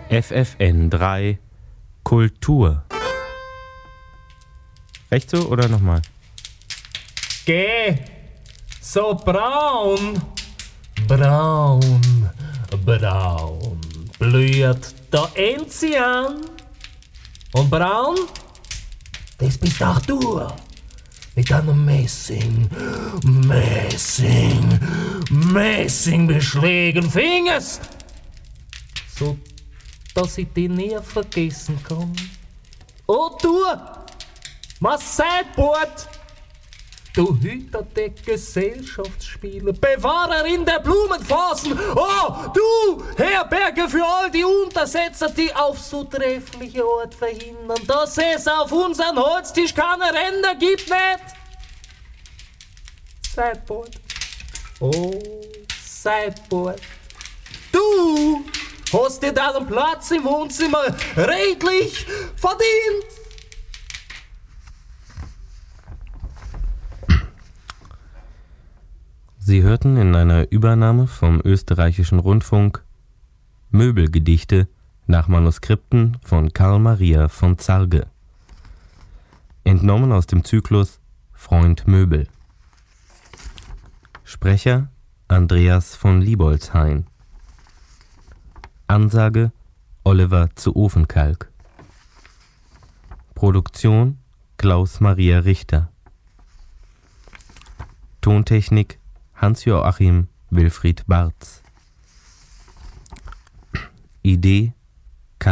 FFN3 Kultur. Recht so oder nochmal? Geh! So braun! Braun, braun, blüht der Enzian. Und braun, das bist auch du. Mit einem Messing beschlägen Fingers. So, dass ich dich nie vergessen kann. Oh du, Masseitbord, du Hüter der Gesellschaftsspiele, Bewahrerin der Blumenphasen, oh du Herberge für all die Untersetzer, die auf so treffliche Art verhindern, dass es auf unseren Holztisch keine Ränder gibt, nicht? Sideboard, oh Sideboard, du hast dir deinen Platz im Wohnzimmer redlich verdient. Sie hörten in einer Übernahme vom österreichischen Rundfunk Möbelgedichte nach Manuskripten von Karl Maria von Zarge. Entnommen aus dem Zyklus Freund Möbel. Sprecher Andreas von Liebolzhain. Ansage Oliver zu Ofenkalk. Produktion Klaus Maria Richter. Tontechnik Hans-Joachim Wilfried Barz. Idee